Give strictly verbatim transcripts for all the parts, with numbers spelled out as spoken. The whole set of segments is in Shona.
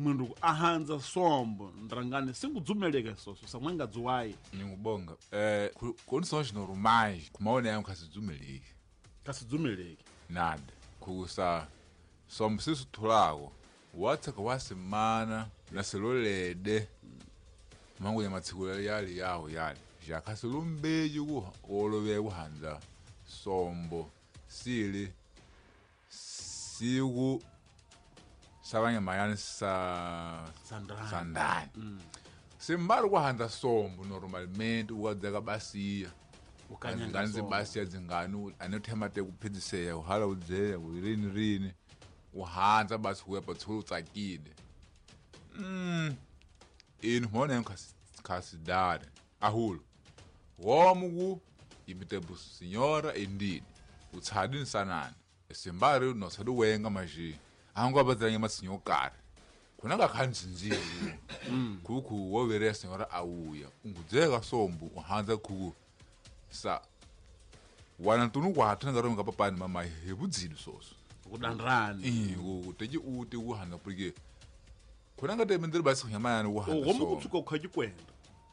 mundu ahanza sombo ndrangani singudzumeleke soso samwenga dziwayi ngibonga eh kunisonje normal kumaona yangu kasidzumeleki kasidzumeleki nada kusa sombo sisithulako wathaka wasimana naselolede mangu yamathikula yali yawo yali jakhasilumbeji ku olobe kuhanza sombo sili siku sabanye mayani sa sandani sandani mm. simbali kuhanza sombo normalmente ukadzeka basiya ukanyanga kanzi basiya dzingani anothemate kuphidisea uhala udzeya urini rini uhanza basi kuyepa thulu utsakile mm in mona nkasidare ahulu womuku imitebu senhora endini utsadi sanana simbari no tsadu wenga maji angu abadzanya masinyo kare kunanga khanzinziro mm kuku wo vere senhora auya ungudzeka sombo uhanza kuku sa wana tunu kwatha ngaro ngapapani mama hebudzidi soso kudandrani eh uteji uti uhanda porque kunanga temendere basi nyamana uhanda so ngomu kutsuka ukhaji kwenda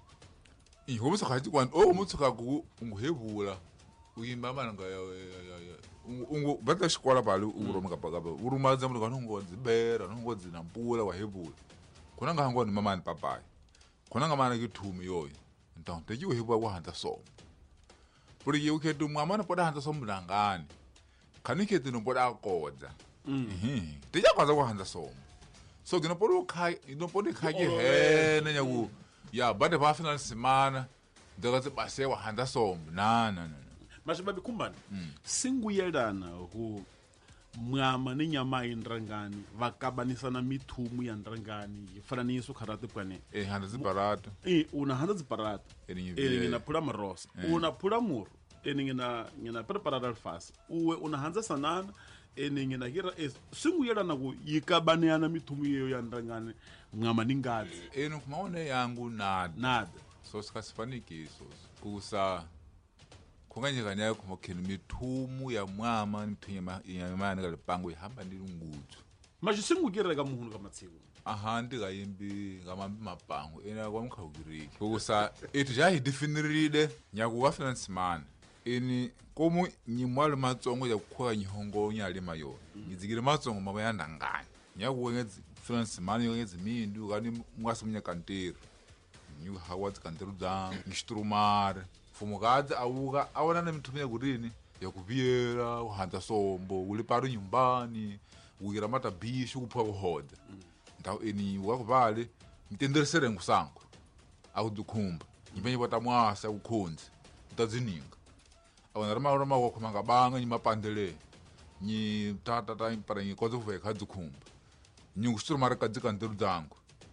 eh ngomu sakhaji kwanda oh mutsuka ku unguhebula uyimba malanga ya ungu bata xikola pali uroma kapakapa urumadza munhu kanongodzi bera nongodzi nampula wahebula kunanga hangoni mamani papai kunanga mana kithumi yoyo então teji uhebula kuhanda so porque ukhetu mwamana poda handa so mlangani kanikhetu no poda kodza mhm teja kwaza kuhanda so so kino podo khai ino podo khaje hene nyaku ya bade pa final semana ndakatse base wahanda so na na na mashibabi kumbani mm. singuyelana ku mwama ni nyama indrangani vakabanisana mithumu ya ndrangani yifananiso kharate pwane eh handa ziparato eh una handa ziparato eh ngina phula marosa eh. una phula muru eh ngina ngina preparar alfas uwe una hanza sanana eh ngina hira eh singuyelana ku yikabaneana mithumu yeyo ya ndrangani mwama ningadzi eh no kumaone yangu nada nada so sikasifaniki so kusa kunganyekanya yakho mokheni mithumu ya mwama mithunya ya mani ka lipango ihamba ndilunguthu manje singukireka munhu kamatsiko aha ndikayimbi ngamambi mapango ena kwamkhawukiriki kusa ethi jahi definiride nyaku wa finance man ini komu nyimwalo matsongo ya kukhwa nyihongo nyali mayo ngizikire matsongo mama yandangani nyaku wengezi finance man yengezi mindu kani mwasumunya kantero nyu hawat kantero dang instrumar fumukadzi auka aona nemithumia kutini yakuvyera uhanda sombo uli pari nyumbani ukira mata bishu kuphwa kuhoda ndau eni wakuvale mitenderesere ngusango akudukhumba nyipenye bota mwasa kukhonzi utadzininga awana rama rama wakhumanga banga nyimapandele nyi tata ta para nyi kodzo kuveka dukhumba nyungu strumara kadzika nderu dzangu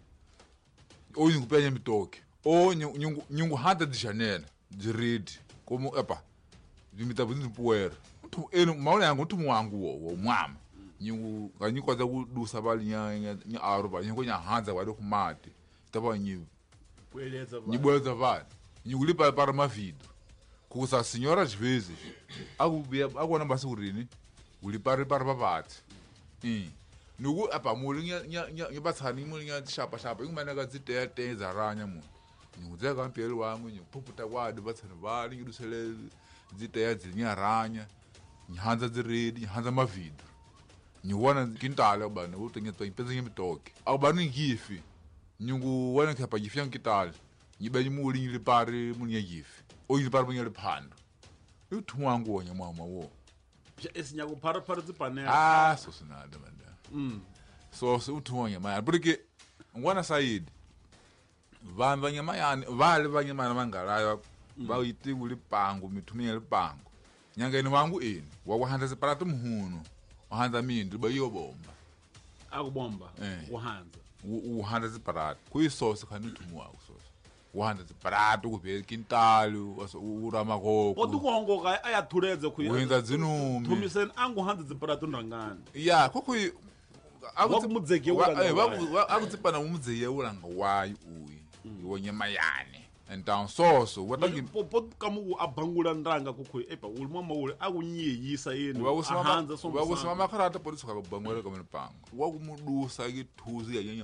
oyi ngupenya mitoke o nyungu nyungu handa dijanela diridi como epa limita buzini puera tu eno maona yangu tu mwangu wo wo mwama nyungu kanyiko za kudusa bali nya nya aruba nyungu nya hanza wale kumati taba nyi kueleza bali nyibweza bali nyungu lipa para mavido kusa senhora às vezes akubia akona basi urini ulipari para babati eh nuku apa mulinya nya nya batsani mulinya shapa shapa ingumana ka dzitete zaranya mu nyudzeka kampeli wangu nyupuputa kwadi batsana bali ngidusele dziteya dzinyaranya nyanza dziredi nyanza mavido nyuwana kintala bana utenye to impenza nyimitoke au bani ngifi nyungu wana kapa gifya nkitala nyibenyi muli nyili pari munya gifi oyili pari munya liphando uthu wangu wonya mama wo esinyako para para dzipane ah so sinada manda mm so so uthu wonya maya porque ngwana saidi vanhu vanyamayani vale vanyamana vangalayo vayitingu lipango mithumia lipango nyangeni wangu eni wakuhanza separate muhuno uhanza mindu bayobomba akubomba eh. uhanza uhanza separate kuyisosa khani uthumu wakho sosa uhanza separate ukuvela kintali uramakoko odukongoka ayathuleze kuyenza dzinumi thumiseni anguhanza separate ndangani ya kokho akumudzeke ulanga akutsipana umudzeke ulanga wayi uyi iwonyamayani então soso watangi popo kamu abangula ndanga kokho epa ulimama ule akunyiyisa yeni ahanza somba wakusema makarata polisi kabangwela kamene pango wakumudusa kithuzi ya